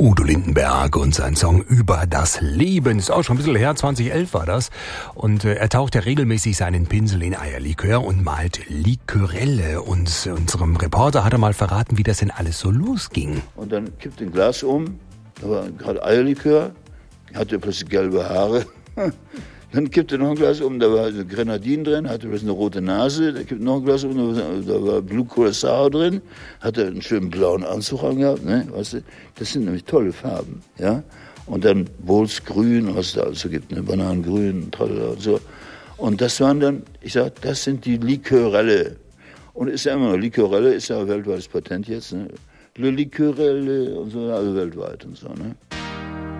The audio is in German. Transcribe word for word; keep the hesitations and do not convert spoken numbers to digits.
Udo Lindenberg und sein Song Über das Leben. Ist auch schon ein bisschen her, zweitausendelf war das. Und äh, er taucht ja regelmäßig seinen Pinsel in Eierlikör und malt Likörelle. Und äh, unserem Reporter hat er mal verraten, wie das denn alles so losging. Und dann kippt ein Glas um, da war gerade Eierlikör, hatte plötzlich gelbe Haare. Dann kippte noch ein Glas um, da war also Grenadin drin, hatte plötzlich eine rote Nase. Da kippte noch ein Glas um, da war Blue Curacao drin, hatte einen schönen blauen Anzug angehabt, ne, weißt du. Das sind nämlich tolle Farben, ja. Und dann Bols Grün, was es da also gibt, ne, Bananengrün, tralala und so. Und das waren dann, ich sag, das sind die Likörelle. Und ist ja immer noch, Likörelle ist ja ein weltweites Patent jetzt, ne. Le Likörelle und so, also weltweit und so, ne.